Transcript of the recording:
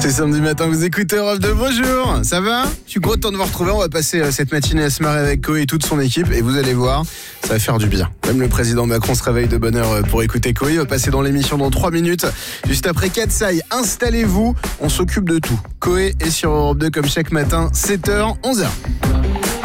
C'est samedi matin, vous écoutez Europe 2, bonjour, ça va? Je suis content de vous retrouver, on va passer cette matinée à se marrer avec Koé et toute son équipe et vous allez voir, ça va faire du bien. Même le président Macron se réveille de bonne heure pour écouter Koé, il va passer dans l'émission dans 3 minutes. Juste après Katsai, installez-vous, on s'occupe de tout. Koé est sur Europe 2 comme chaque matin, 7h, 11h.